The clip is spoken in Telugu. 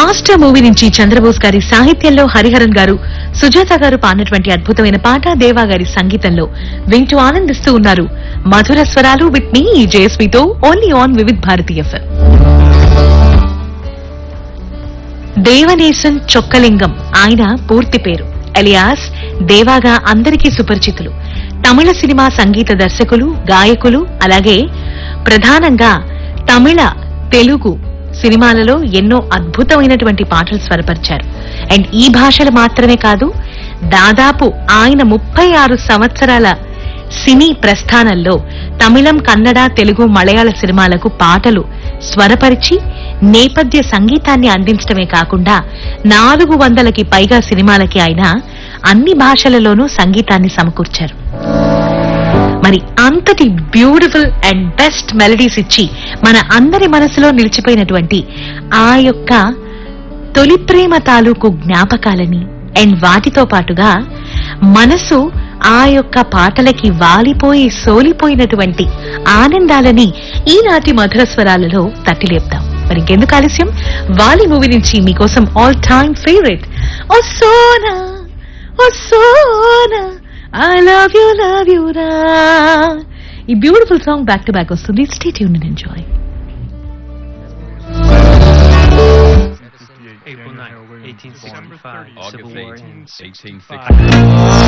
మాస్టర్ మూవీ నుంచి చంద్రబోస్ గారి సాహిత్యంలో హరిహరన్ గారు, సుజాత గారు పాడినటువంటి అద్భుతమైన పాట దేవా గారి సంగీతంలో వింటూ ఆనందిస్తూ ఉన్నారు. మధుర స్వరాలు with me జయస్వితో only on Vividh Bharati FM. Devanesan Chokkalingam ఆయన పూర్తి పేరు. ఎలియాస్ దేవాగా అందరికీ సుపరిచితులు. తమిళ సినిమా సంగీత దర్శకులు, గాయకులు, అలాగే ప్రధానంగా తమిళ, తెలుగు సినిమాలలో ఎన్నో అద్భుతమైనటువంటి పాటలు స్వరపరిచారు. అండ్ ఈ భాషలు మాత్రమే కాదు, దాదాపు ఆయన 36 సంవత్సరాల సినీ ప్రస్థానంలో తమిళం, కన్నడ, తెలుగు, మలయాళ సినిమాలకు పాటలు స్వరపరిచి నేపథ్య సంగీతాన్ని అందించడమే కాకుండా 400కి పైగా సినిమాలకి ఆయన అన్ని భాషలలోనూ సంగీతాన్ని సమకూర్చారు. మరి అంతటి బ్యూటిఫుల్ అండ్ బెస్ట్ మెలడీస్ ఇచ్చి మన అందరి మనసులో నిలిచిపోయినటువంటి ఆ యొక్క తొలి ప్రేమ తాలూకు జ్ఞాపకాలని అండ్ వాటితో పాటుగా మనసు ఆ యొక్క పాటలకి వాలిపోయి సోలిపోయినటువంటి ఆనందాలని ఈనాటి మధుర స్వరాలలో తట్టిలేపుతాం. మరి ఇంకెందుకు ఆలస్యం, వాలి మూవీ నుంచి మీకోసం all time favourite oh Sona oh Sona I love you na. ఈ beautiful song back to back వస్తుంది. Stay tuned and enjoy. April 9, 1865, Civil War ends. 1865.